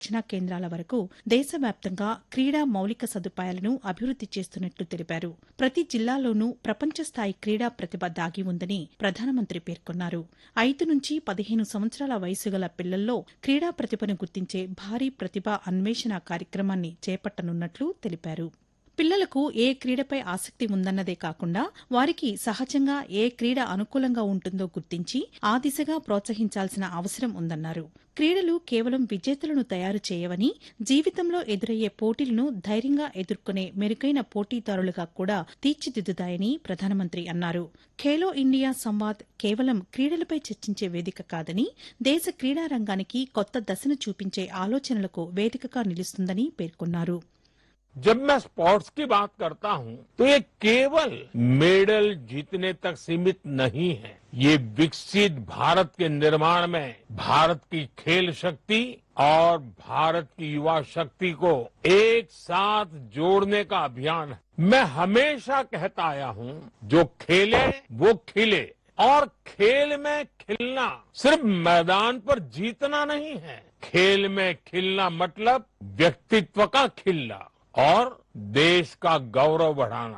శిక్షణా కేంద్రాల వరకు దేశవ్యాప్తంగా క్రీడా మౌలిక సదుపాయాలను అభివృద్ది చేస్తున్నట్లు తెలిపారు. ప్రతి జిల్లాలోనూ ప్రపంచ స్థాయి క్రీడా ప్రతిభ దాగి ఉందని ప్రధానమంత్రి పేర్కొన్నారు. 5 నుంచి 15 సంవత్సరాల వయసు గల పిల్లల్లో క్రీడా ప్రతిభను గుర్తించే భారీ ప్రతిభా అన్వేషణ కార్యక్రమాన్ని చేపట్టనున్నట్లు తెలిపారు. పిల్లలకు ఏ క్రీడపై ఆసక్తి ఉందన్నదే కాకుండా వారికి సహజంగా ఏ క్రీడ అనుకూలంగా ఉంటుందో గుర్తించి ఆ దిశగా ప్రోత్సహించాల్సిన అవసరం ఉందన్నారు. క్రీడలు కేవలం విజేతలను తయారు చేయవని, జీవితంలో ఎదురయ్యే పోటీలను ధైర్యంగా ఎదుర్కొనే మెరుగైన పోటీదారులుగా కూడా తీర్చిదిద్దుతాయని ప్రధానమంత్రి అన్నారు. ఖేలో ఇండియా సంవాద్ కేవలం క్రీడలపై చర్చించే వేదిక కాదని, దేశ క్రీడా రంగానికి కొత్త దశను చూపించే ఆలోచనలకు వేదికగా నిలుస్తుందని పేర్కొన్నారు. जब मैं स्पोर्ट्स की बात करता हूं तो ये केवल मेडल जीतने तक सीमित नहीं है। ये विकसित भारत के निर्माण में भारत की खेल शक्ति और भारत की युवा शक्ति को एक साथ जोड़ने का अभियान है। मैं हमेशा कहता आया हूं, जो खेले वो खिले, और खेल में खिलना सिर्फ मैदान पर जीतना नहीं है। खेल में खिलना मतलब व्यक्तित्व का खिलना और देश का गौरव बढ़ाना।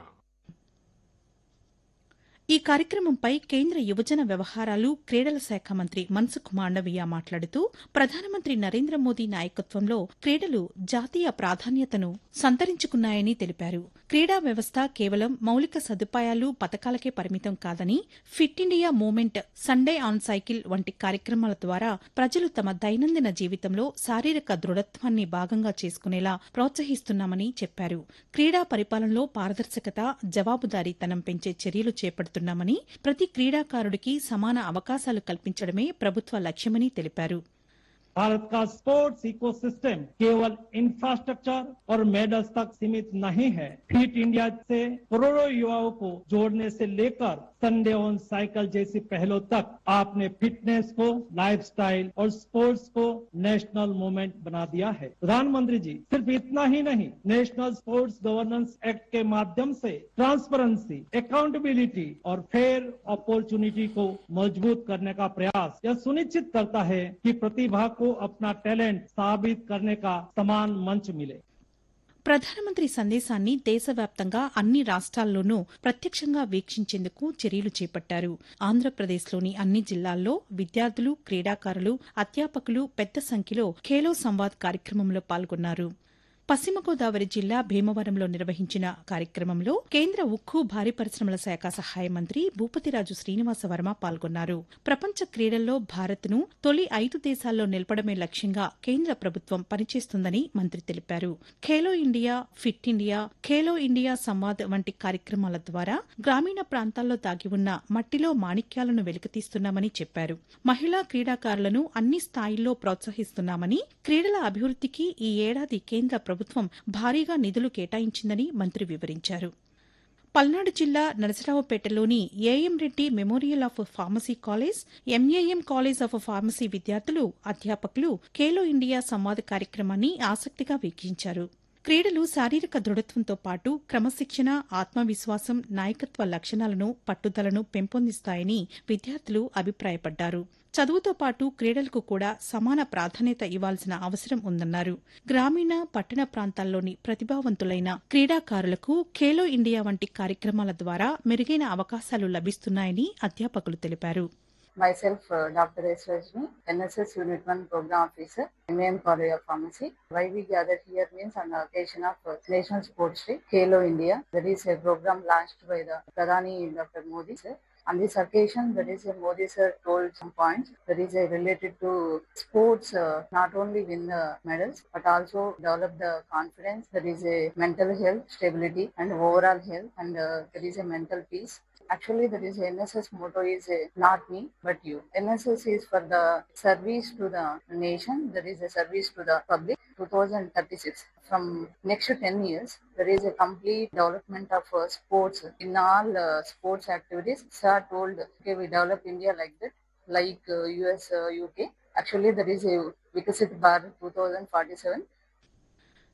ఈ కార్యక్రమంపై కేంద్ర యువజన వ్యవహారాలు, క్రీడల శాఖ మంత్రి మన్సుఖ్ మాండవీయ మాట్లాడుతూ ప్రధానమంత్రి నరేంద్ర మోదీ నాయకత్వంలో క్రీడలు జాతీయ ప్రాధాన్యతను సంతరించుకున్నాయని తెలిపారు. క్రీడా వ్యవస్థ కేవలం మౌలిక సదుపాయాలు, పథకాలకే పరిమితం కాదని, fit India movement, Sunday on cycle వంటి కార్యక్రమాల ద్వారా ప్రజలు తమ దైనందిన జీవితంలో శారీరక దృఢత్వాన్ని భాగంగా చేసుకునేలా ప్రోత్సహిస్తున్నామని చెప్పారు. క్రీడా పరిపాలనలో పారదర్శకత, జవాబుదారీతనం పెంచే చర్యలు చేపడుతున్నామని, ప్రతి క్రీడాకారుడికి సమాన అవకాశాలు కల్పించడమే ప్రభుత్వ లక్ష్యమని తెలిపారు. भारत का स्पोर्ट्स इकोसिस्टम केवल इंफ्रास्ट्रक्चर और मेडल्स तक सीमित नहीं है। फिट इंडिया से करोड़ों युवाओं को जोड़ने से लेकर संडे ऑन साइकिल जैसी पहलों तक आपने फिटनेस को लाइफस्टाइल और स्पोर्ट्स को नेशनल मूवमेंट बना दिया है। प्रधानमंत्री जी, सिर्फ इतना ही नहीं, नेशनल स्पोर्ट्स गवर्नेंस एक्ट के माध्यम से ट्रांसपेरेंसी, अकाउंटेबिलिटी और फेयर अपॉर्चुनिटी को मजबूत करने का प्रयास यह सुनिश्चित करता है कि प्रतिभा को अपना टैलेंट साबित करने का समान मंच मिले। ప్రధానమంత్రి సందేశాన్ని దేశవ్యాప్తంగా అన్ని రాష్ట్రాల్లోనూ ప్రత్యక్షంగా వీక్షించేందుకు చర్యలు చేపట్టారు. ఆంధ్రప్రదేశ్లోని అన్ని జిల్లాల్లో విద్యార్థులు, క్రీడాకారులు, అధ్యాపకులు పెద్ద సంఖ్యలో ఖేలో సంవాద్ కార్యక్రమంలో పాల్గొన్నారు. పశ్చిమ గోదావరి జిల్లా భీమవరంలో నిర్వహించిన కార్యక్రమంలో కేంద్ర ఉక్కు, భారీ పరిశ్రమల శాఖ సహాయ మంత్రి భూపతిరాజు శ్రీనివాసవర్మ పాల్గొన్నారు. ప్రపంచ క్రీడల్లో భారత్ను తొలి 5 దేశాల్లో నిలపడమే లక్ష్యంగా కేంద్ర ప్రభుత్వం పనిచేస్తుందని మంత్రి తెలిపారు. Khelo India, fit India, Khelo India Samvad వంటి కార్యక్రమాల ద్వారా గ్రామీణ ప్రాంతాల్లో దాగి ఉన్న మట్టిలో మాణిక్యాలను వెలికితీస్తున్నామని చెప్పారు. మహిళా క్రీడాకారులను అన్ని స్థాయిల్లో ప్రోత్సహిస్తున్నామని, క్రీడల అభివృద్దికి ఈ ఏడాది కేంద్ర ప్రభుత్వం భారీగా నిధులు కేటాయించిందని మంత్రి వివరించారు. పల్నాడు జిల్లా నరసరావుపేటలోని AM Reddy memorial of pharmacy college, MAM college of pharmacy విద్యార్థులు, అధ్యాపకులు ఖేలో ఇండియా సంవాద్ కార్యక్రమాన్ని ఆసక్తిగా వీక్షించారు. క్రీడలు శారీరక దృఢత్వంతో పాటు క్రమశిక్షణ, ఆత్మవిశ్వాసం, నాయకత్వ లక్షణాలను, పట్టుదలను పెంపొందిస్తాయని విద్యార్థులు అభిప్రాయపడ్డారు. చదువుతో పాటు క్రీడలకు కూడా సమాన ప్రాధాన్యత ఇవ్వాల్సిన అవసరం ఉందన్నారు. గ్రామీణ, పట్టణ ప్రాంతాల్లోని ప్రతిభావంతులైన క్రీడాకారులకు ఖేలో ఇండియా వంటి కార్యక్రమాల ద్వారా మెరుగైన అవకాశాలు లభిస్తున్నాయని అధ్యాపకులు తెలిపారు. Myself, Dr. S. Rajni, NSS Unit 1 Program Officer, MAM College of Pharmacy. Why we gather here means on the occasion of National Sports Day, Khelo India. That is a program launched by the Pradhani Dr. Modi sir. On this occasion, that is a Modi sir told some points that is related to sports, not only win the medals, but also develop the confidence. That is a mental health, stability, and overall health, and there is a mental peace. Actually, there is NSS motto is not me, but you. NSS is for the service to the nation. There is a service to the public. 2036. From next 10 years, there is a complete development of sports in all sports activities. Sir told, okay, we develop India like that, like US, UK. Actually, there is a Vikasit Bharat 2047.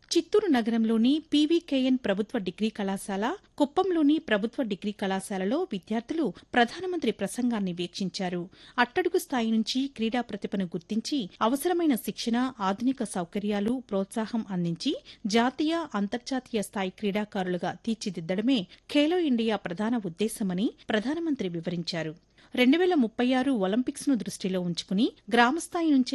Chittoor నగరంలోని PVKN ప్రభుత్వ degree కళాశాల, కుప్పంలోని ప్రభుత్వ degree కళాశాలలో విద్యార్థులు ప్రధానమంత్రి ప్రసంగాన్ని వీక్షించారు. అట్టడుగు స్థాయి నుంచి క్రీడా ప్రతిభను గుర్తించి అవసరమైన శిక్షణ, ఆధునిక సౌకర్యాలు, ప్రోత్సాహం అందించి జాతీయ, అంతర్జాతీయ స్థాయి క్రీడాకారులుగా తీర్చిదిద్దడమే ఖేలో ఇండియా ప్రధాన ఉద్దేశమని ప్రధానమంత్రి వివరించారు. 2036 ఒలింపిక్స్ ను దృష్టిలో ఉంచుకుని గ్రామస్థాయి నుంచే